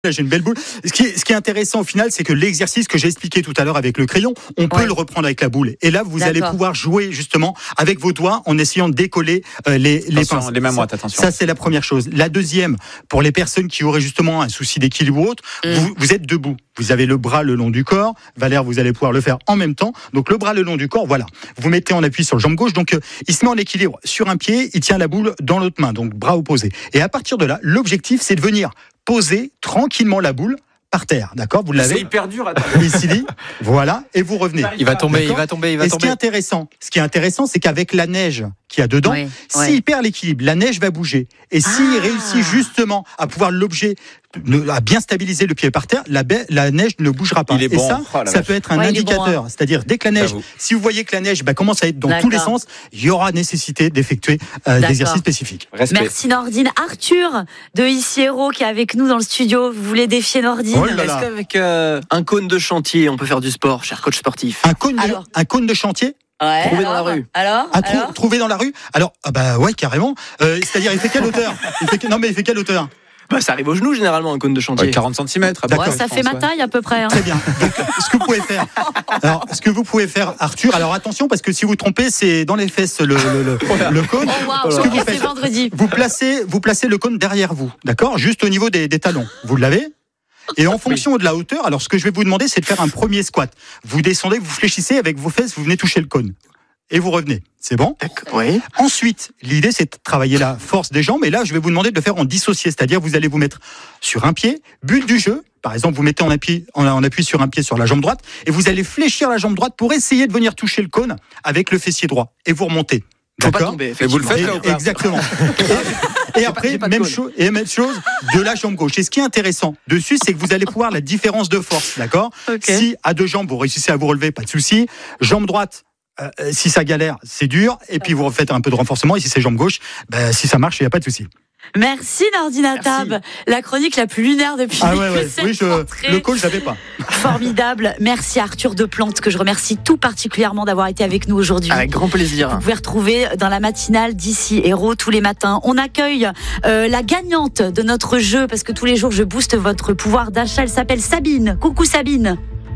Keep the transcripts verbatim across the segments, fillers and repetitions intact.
Là, j'ai une belle boule. Ce qui est, ce qui est intéressant au final, c'est que l'exercice que j'ai expliqué tout à l'heure avec le crayon, on peut ouais. le reprendre avec la boule. Et là, vous D'accord. allez pouvoir jouer justement avec vos doigts en essayant de décoller euh, les, les pinces. Les mêmes moites, attention. Ça, c'est la première chose. La deuxième, pour les personnes qui auraient justement un souci d'équilibre ou autre, mm. vous, vous êtes debout. Vous avez le bras le long du corps. Valère, vous allez pouvoir le faire en même temps. Donc, le bras le long du corps, voilà. Vous mettez en appui sur le jambe gauche. Donc, euh, il se met en équilibre sur un pied. Il tient la boule dans l'autre main. Donc, bras opposés. Et à partir de là, l'objectif, c'est de venir poser tranquillement la boule par terre, d'accord ? Vous l'avez. C'est hyper dur à ici, voilà, et vous revenez. Il va tomber, d'accord ? il va tomber, il va et tomber. Ce qui est intéressant, ce qui est intéressant, c'est qu'avec la neige qu'il y a dedans, oui, s'il oui. perd l'équilibre, la neige va bouger. Et s'il ah. réussit justement à pouvoir l'objet, à bien stabiliser le pied par terre, la, ba- la neige ne bougera pas. Il est bon. Et ça, oh, ça peut être un ouais, indicateur. Bon, hein. C'est-à-dire, dès que la neige, J'avoue. si vous voyez que la neige bah, commence à être dans D'accord. tous les sens, il y aura nécessité d'effectuer euh, des exercices spécifiques. Respect. Merci Nordine. Arthur de Ici Héros qui est avec nous dans le studio. Vous voulez défier Nordine ? Oh là là. Est-ce qu'avec euh, un cône de chantier, on peut faire du sport, cher coach sportif ? Un cône de, Alors. un cône de chantier Ouais, Trouvé alors, dans la rue. Alors, à trou- alors trouvé dans la rue. Alors, ah bah ouais, carrément. Euh, c'est-à-dire, il fait quelle hauteur il fait que- Non, mais il fait quelle hauteur Bah, ça arrive au genou généralement, un cône de chantier. Ouais, quarante centimètres. D'accord. Ouais, ça fait ma taille à peu près. Hein. Très bien. Donc, ce que vous pouvez faire, alors, ce que vous pouvez faire, Arthur. Alors attention, parce que si vous trompez, c'est dans les fesses le le, le, le cône. Oh waouh, Ce que ok, vous c'est faites, vendredi. vous placez, vous placez le cône derrière vous, d'accord, juste au niveau des, des talons. Vous l'avez. Et en fonction de la hauteur, alors ce que je vais vous demander, c'est de faire un premier squat. Vous descendez, vous fléchissez avec vos fesses, vous venez toucher le cône. Et vous revenez. C'est bon ? D'accord. Oui. Ensuite, l'idée, c'est de travailler la force des jambes. Et là, je vais vous demander de le faire en dissocié. C'est-à-dire, vous allez vous mettre sur un pied. But du jeu, par exemple, vous mettez en appui, en appui sur un pied sur la jambe droite. Et vous allez fléchir la jambe droite pour essayer de venir toucher le cône avec le fessier droit. Et vous remontez. Faut pas D'accord ? tomber. Et vous le faites Et- là ou pas ? Exactement. Et, et après, j'ai pas de même cône. chose, et même chose de la jambe gauche. Et ce qui est intéressant dessus, c'est que vous allez pouvoir la différence de force. D'accord ? Okay. Si à deux jambes, vous réussissez à vous relever, pas de souci. Jambe droite, Euh, si ça galère, c'est dur, et puis vous refaites un peu de renforcement, et si c'est jambe gauche, bah, si ça marche, il n'y a pas de souci. Merci Nordine Atab, la chronique la plus lunaire depuis Ah ouais, ouais. cette Oui, je, rentrée. le call, je l'avais pas. Formidable. Merci Arthur de Plante, que je remercie tout particulièrement d'avoir été avec nous aujourd'hui. Avec grand plaisir. Vous pouvez retrouver dans la matinale d'Ici Héros tous les matins. On accueille euh, la gagnante de notre jeu, parce que tous les jours je booste votre pouvoir d'achat. Elle s'appelle Sabine. Coucou Sabine.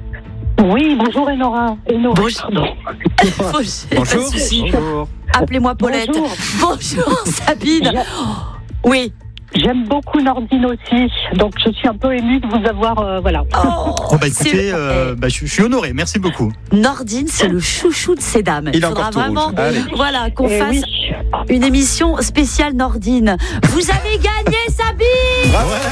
Oui, bonjour Enora. Enora, Bonjour. pardon. Bonjour. Pas de souci. Bonjour. Appelez-moi Paulette. Bonjour. Bonjour Sabine. Oui. J'aime beaucoup Nordine aussi, donc je suis un peu émue de vous avoir, euh, voilà. Oh, Oh, bah écoutez, c'est- euh, bah, je, je suis honoré, merci beaucoup. Nordine, c'est le chouchou de ces dames. Il est faudra encore tout vraiment, rouge. Allez. voilà, qu'on Eh fasse oui. une émission spéciale Nordine. Vous avez gagné, Sabine.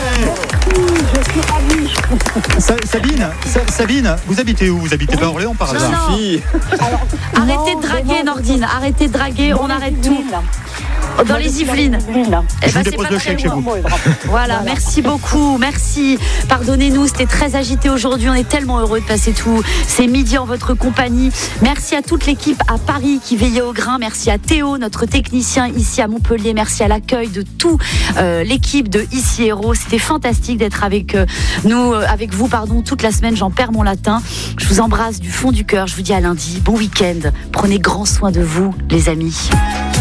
Je suis ravie. Sa- Sabine, Sa- Sabine, vous habitez où ? Vous habitez pas à Orléans par Non, hasard ? non. Fille. Arrêtez Non, de draguer, vraiment, Nordine. Arrêtez de draguer. On Dans arrête les tout. Yvelines. Dans les Yvelines. Dans les Yvelines. Eh Je ben, vous c'est dépose pas le très chèque chez loin. vous. Moi, bravo. Voilà, Voilà. merci beaucoup, merci. Pardonnez-nous, c'était très agité aujourd'hui. On est tellement heureux de passer tout ces midis en votre compagnie. Merci à toute l'équipe à Paris qui veillait au grain. Merci à Théo, notre technicien ici à Montpellier. Merci à l'accueil de toute euh, l'équipe de Ici Héros. C'était fantastique d'être avec euh, nous, euh, avec vous, pardon, toute la semaine. J'en perds mon latin. Je vous embrasse du fond du cœur. Je vous dis à lundi. Bon week-end. Prenez grand soin de vous, les amis.